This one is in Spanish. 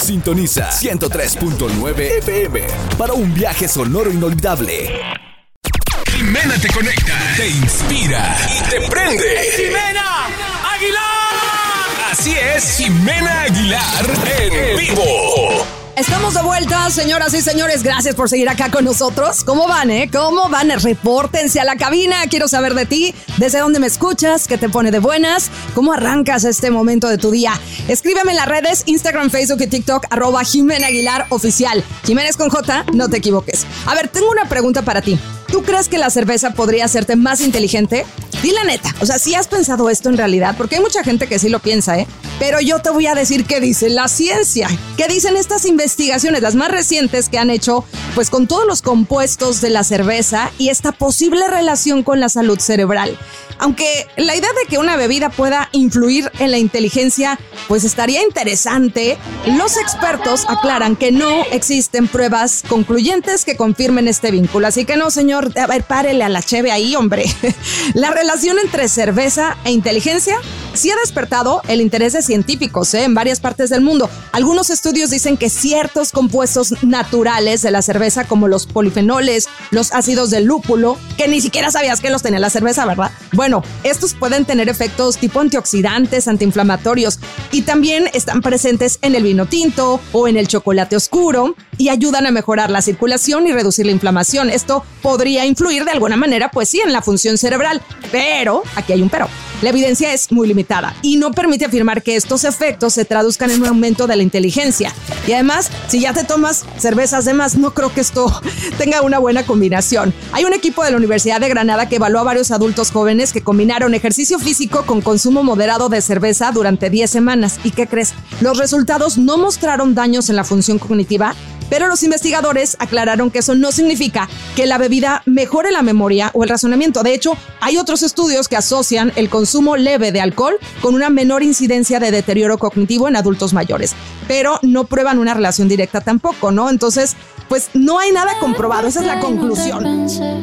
Sintoniza 103.9 FM para un viaje sonoro inolvidable. Jimena te conecta, te inspira y te prende. ¡Jimena Aguilar! Así es, Jimena Aguilar en vivo. Estamos de vuelta, señoras y señores. Gracias por seguir acá con nosotros. ¿Cómo van, ¿Cómo van? Repórtense a la cabina. Quiero saber de ti. ¿Desde dónde me escuchas? ¿Qué te pone de buenas? ¿Cómo arrancas este momento de tu día? Escríbeme en las redes, Instagram, Facebook y TikTok, @Jimena Aguilar Oficial. Jiménez con J, no te equivoques. A ver, tengo una pregunta para ti. ¿Tú crees que la cerveza podría hacerte más inteligente? Di la neta. O sea, ¿sí has pensado esto en realidad? Porque hay mucha gente que sí lo piensa, Pero yo te voy a decir qué dice la ciencia. ¿Qué dicen estas investigaciones, las más recientes que han hecho, pues con todos los compuestos de la cerveza y esta posible relación con la salud cerebral? Aunque la idea de que una bebida pueda influir en la inteligencia, pues estaría interesante, los expertos aclaran que no existen pruebas concluyentes que confirmen este vínculo. Así que no, señor, a ver, párele a la cheve ahí, hombre. La relación entre cerveza e inteligencia sí ha despertado el interés de científicos en varias partes del mundo. Algunos estudios dicen que ciertos compuestos naturales de la cerveza, como los polifenoles, los ácidos del lúpulo, que ni siquiera sabías que los tenía la cerveza, ¿verdad? Bueno, estos pueden tener efectos tipo antioxidantes, antiinflamatorios, y también están presentes en el vino tinto o en el chocolate oscuro y ayudan a mejorar la circulación y reducir la inflamación. Esto podría influir de alguna manera, pues sí, en la función cerebral, pero aquí hay un pero. La evidencia es muy limitada y no permite afirmar que estos efectos se traduzcan en un aumento de la inteligencia. Y además, si ya te tomas cervezas de más, no creo que esto tenga una buena combinación. Hay un equipo de la Universidad de Granada que evaluó a varios adultos jóvenes que combinaron ejercicio físico con consumo moderado de cerveza durante 10 semanas. ¿Y qué crees? Los resultados no mostraron daños en la función cognitiva, pero los investigadores aclararon que eso no significa que la bebida mejore la memoria o el razonamiento. De hecho, hay otros estudios que asocian el consumo leve de alcohol con una menor incidencia de deterioro cognitivo en adultos mayores, pero no prueban una relación directa tampoco, ¿no? Entonces, pues no hay nada comprobado, esa es la conclusión.